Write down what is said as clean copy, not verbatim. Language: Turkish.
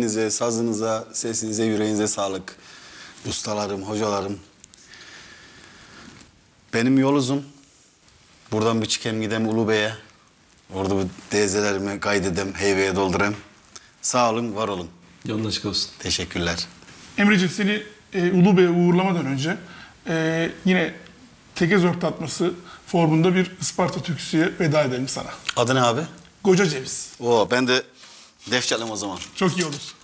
elinize, sazınıza, sesinize, yüreğinize sağlık. Ustalarım, hocalarım. Benim yol uzun. Buradan bir çıkayım gidem Ulubey'e. Orada bu teyzelerimi kaydedem, heyveye doldurayım. Sağ olun, var olun. Yolun açık olsun. Teşekkürler. Emreciğim seni Ulubey'e uğurlamadan önce yine Tekez Örtlatması formunda bir Isparta türküsüye veda edelim sana. Adı ne abi? Goca Ceviz. Oo, ben de def çalayım o zaman. Çok iyi olur.